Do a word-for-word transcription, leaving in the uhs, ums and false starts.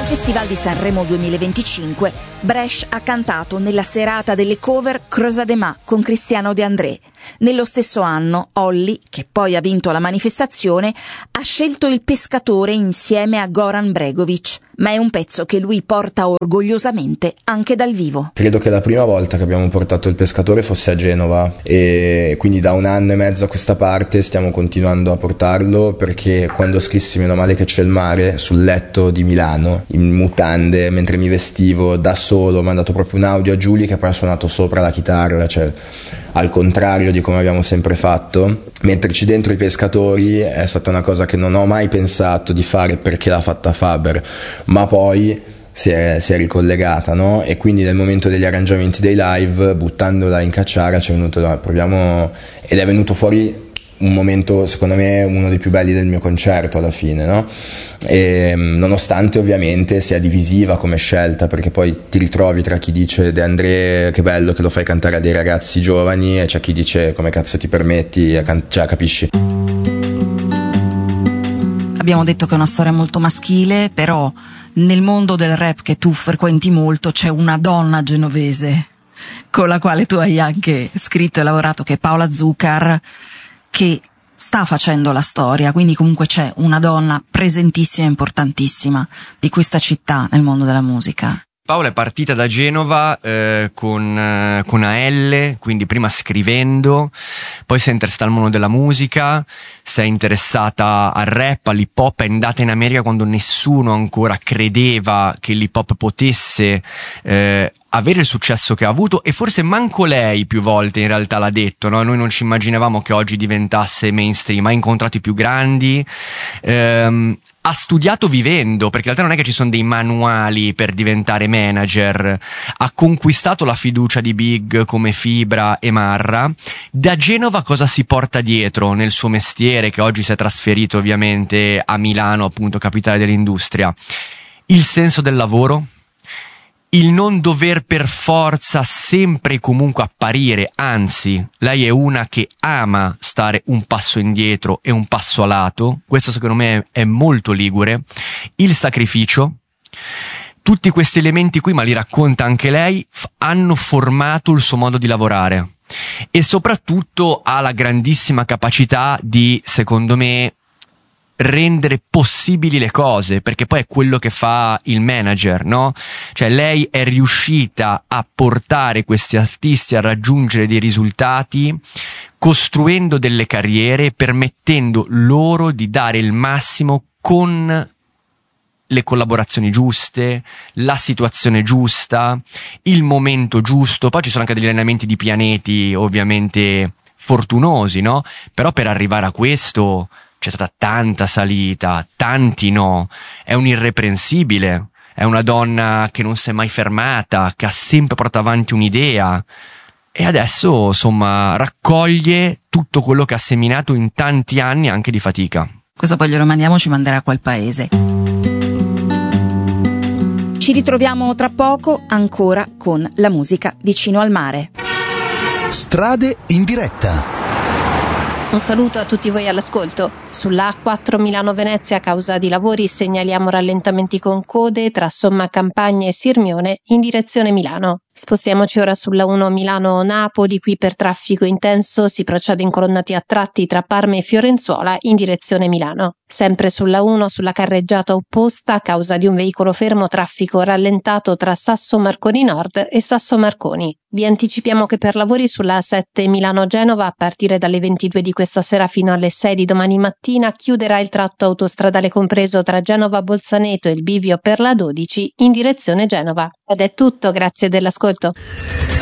Festival di Sanremo duemilaventicinque, Brescia ha cantato nella serata delle cover Crosa de Ma con Cristiano De André. Nello stesso anno, Olly, che poi ha vinto la manifestazione, ha scelto Il pescatore insieme a Goran Bregovic, ma è un pezzo che lui porta orgogliosamente anche dal vivo. Credo che la prima volta che abbiamo portato Il pescatore fosse a Genova e quindi da un anno e mezzo a questa parte stiamo continuando a portarlo, perché quando scrissi Meno male che c'è il mare sul letto di Milano in mutande mentre mi vestivo da solo, ho mandato proprio un audio a Giulia che poi ha suonato sopra la chitarra, cioè al contrario di come abbiamo sempre fatto. Metterci dentro I pescatori è stata una cosa che non ho mai pensato di fare perché l'ha fatta Faber, ma poi si è, si è ricollegata, no? E quindi nel momento degli arrangiamenti dei live, buttandola in cacciara, ci è venuto, proviamo, ed è venuto fuori un momento, secondo me, uno dei più belli del mio concerto alla fine, no? E, nonostante ovviamente sia divisiva come scelta, perché poi ti ritrovi tra chi dice De André che bello che lo fai cantare a dei ragazzi giovani, e c'è chi dice come cazzo ti permetti, a can- cioè capisci? Abbiamo detto che è una storia molto maschile, però nel mondo del rap che tu frequenti molto c'è una donna genovese con la quale tu hai anche scritto e lavorato, che è Paola Zuccar, che sta facendo la storia, quindi comunque c'è una donna presentissima e importantissima di questa città nel mondo della musica. Paola è partita da Genova eh, con, eh, con A L, quindi prima scrivendo, poi si è interessata al mondo della musica, si è interessata al rap, all'hip hop, è andata in America quando nessuno ancora credeva che l'hip hop potesse eh, avere il successo che ha avuto, e forse manco lei più volte in realtà l'ha detto, no? Noi non ci immaginavamo che oggi diventasse mainstream, ha incontrato i più grandi, ehm, ha studiato vivendo, perché in realtà non è che ci sono dei manuali per diventare manager, ha conquistato la fiducia di big come Fibra e Marra. Da Genova cosa si porta dietro nel suo mestiere, che oggi si è trasferito ovviamente a Milano, appunto capitale dell'industria? Il senso del lavoro, il non dover per forza sempre e comunque apparire, anzi, lei è una che ama stare un passo indietro e un passo a lato, questo secondo me è molto ligure, il sacrificio, tutti questi elementi qui, ma li racconta anche lei, f- hanno formato il suo modo di lavorare, e soprattutto ha la grandissima capacità di, secondo me, rendere possibili le cose, perché poi è quello che fa il manager, no? Cioè lei è riuscita a portare questi artisti a raggiungere dei risultati, costruendo delle carriere, permettendo loro di dare il massimo con le collaborazioni giuste, la situazione giusta, il momento giusto. Poi ci sono anche degli allenamenti di pianeti ovviamente fortunosi, no? Però per arrivare a questo c'è stata tanta salita, tanti no, è un irreprensibile, è una donna che non si è mai fermata, che ha sempre portato avanti un'idea, e adesso insomma raccoglie tutto quello che ha seminato in tanti anni anche di fatica. Questo poi glielo mandiamo, ci manderà a quel paese. Ci ritroviamo tra poco ancora con la musica vicino al mare. Strade in diretta. Un saluto a tutti voi all'ascolto. Sulla A quattro Milano-Venezia a causa di lavori segnaliamo rallentamenti con code tra Somma Campagna e Sirmione in direzione Milano. Spostiamoci ora sulla uno Milano-Napoli, qui per traffico intenso si procede incolonnati a tratti tra Parma e Fiorenzuola in direzione Milano. Sempre sulla uno, sulla carreggiata opposta, a causa di un veicolo fermo, traffico rallentato tra Sasso Marconi Nord e Sasso Marconi. Vi anticipiamo che per lavori sulla A sette Milano-Genova, a partire dalle ventidue di questa sera fino alle sei di domani mattina, chiuderà il tratto autostradale compreso tra Genova Bolzaneto e il bivio per la dodici in direzione Genova. Ed è tutto, grazie dell'ascolto.